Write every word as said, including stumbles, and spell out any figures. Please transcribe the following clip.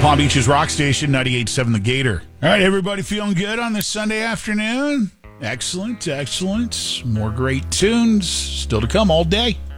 Palm Beach's Rock Station, ninety-eight point seven The Gator. All right, everybody feeling good on this Sunday afternoon? Excellent, excellent. More great tunes still to come all day.